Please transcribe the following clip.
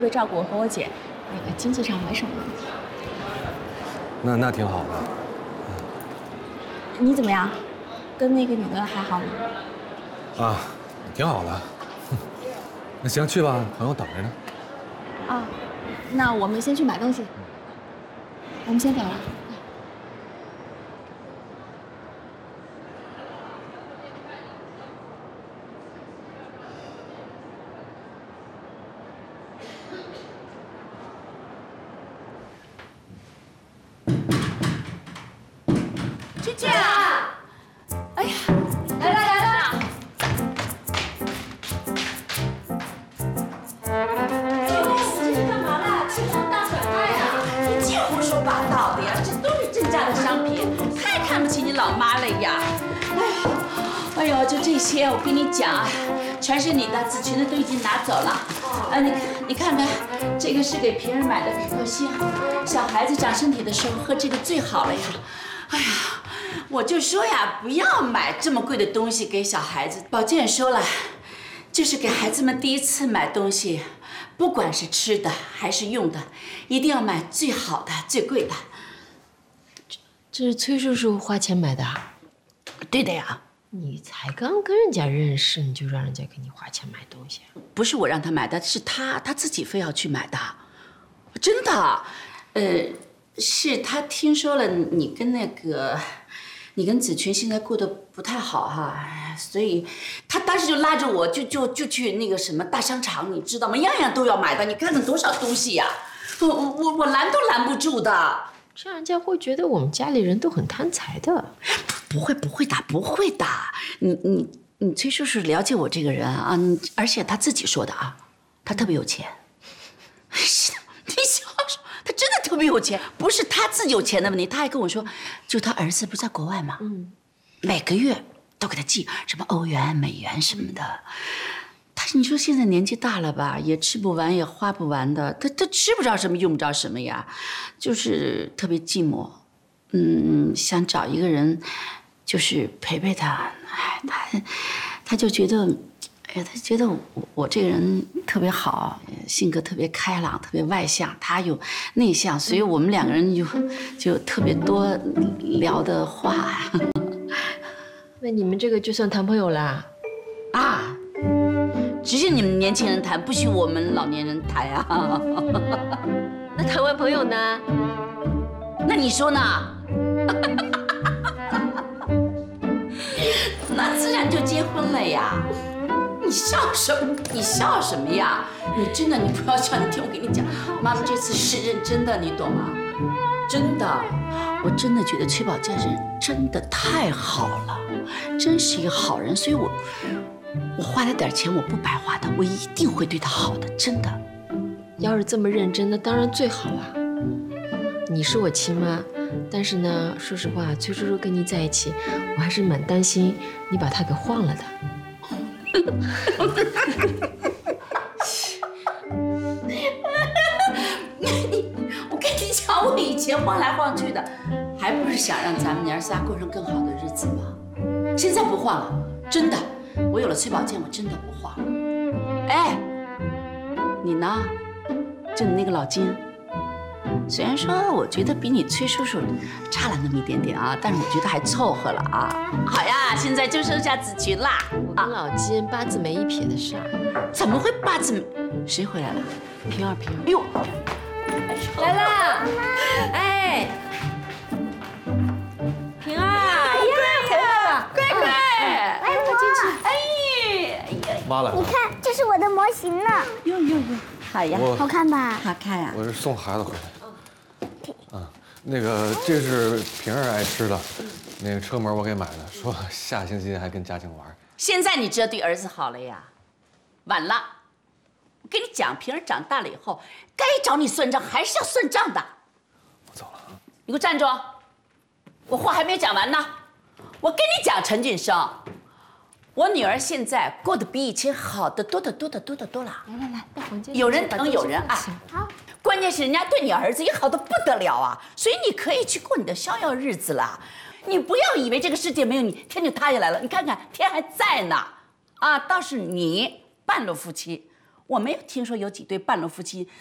会照顾我和我姐，那个经济上没什么问题。 那挺好的。 你怎么样？跟那个女的还好吗？ 啊，挺好的。那行，去吧，朋友等着呢。 啊，那我们先去买东西。我们先走了。 娟娟啊！哎呀，来了！你干嘛呢？吃什么大甩卖呀？你净胡说八道的呀！这都是正价的商品，太看不起你老妈了呀！哎呦，就这些，我跟你讲啊，全是你的，子群的都已经拿走了。你看看，这个是给平儿买的可可西，小孩子长身体的时候喝这个最好了呀。哎呀，我就说呀，不要买这么贵的东西给小孩子。保健说了，就是给孩子们第一次买东西，不管是吃的还是用的，一定要买最好的、最贵的。 这是崔叔叔花钱买的啊？ 对的呀。 你才刚跟人家认识，你就让人家给你花钱买东西？ 不是我让他买的，是他自己非要去买的，真的。是他听说了你跟子群现在过得不太好哈，所以他当时就拉着我就去那个什么大商场，你知道吗？样样都要买的，你看看多少东西呀，我拦都拦不住的。 这样人家会觉得我们家里人都很贪财的。 不会的，你崔叔叔了解我这个人啊，而且他自己说的啊，他特别有钱。是的，你笑什么？他真的特别有钱，不是他自己有钱的问题。他还跟我说，就他儿子不在国外吗？每个月都给他寄什么欧元、美元什么的。你说现在年纪大了吧，也吃不完也花不完的，他吃不着什么用不着什么呀，就是特别寂寞。想找一个人，就是陪陪他。哎，他就觉得，哎呀，他觉得我这个人特别好，性格特别开朗，特别外向，他又内向，所以我们两个人就特别多聊的话。 那你们这个就算谈朋友啦？ 啊，只是你们年轻人谈，不许我们老年人谈啊。 那谈完朋友呢？ 那你说呢？那自然就结婚了呀！你笑什么呀？你真的，你不要笑，你听我跟你讲，妈妈这次是认真的，你懂吗？真的，我真的觉得崔宝剑人真的太好了，真是一个好人，所以我花了点钱，我不白花的，我一定会对他好的，真的。 要是这么认真，那当然最好啊。你是我亲妈，但是呢，说实话，崔叔叔跟你在一起，我还是蛮担心你把他给晃了的。 我跟你讲，我以前晃来晃去的，还不是想让咱们娘仨过上更好的日子吗？现在不晃了，真的，我有了崔宝剑，我真的不晃了。哎，你呢？就你那个老金。虽然说我觉得比你崔叔叔差了那么一点点啊，但是我觉得还凑合了啊。好呀，现在就剩下子群啦。 我跟老金八字没一撇的事儿。 怎么会八字？谁回来了？ 平儿。 哎呦， 来啦！哎，平儿，哎呀， 乖， 来我进去。哎呀， 妈来了。 你看，这是我的模型呢。 哟，好呀， 好看吧？ 好看呀。 我是送孩子回来。那个这是平儿爱吃的，那个车模我给买的，说下星期还跟嘉靖玩。 现在你知道对儿子好了呀，晚了。我跟你讲，平儿长大了以后，该找你算账还是要算账的。 我走了啊。 你给我站住！我话还没讲完呢。我跟你讲，陈俊生，我女儿现在过得比以前好得多了。 来，到房间。 有人疼，有人爱。 好。 关键是人家对你儿子也好得不得了啊，所以你可以去过你的逍遥日子了。你不要以为这个世界没有你，天就塌下来了。你看看天还在呢，啊，倒是你半路夫妻， 我没有听说有几对半路夫妻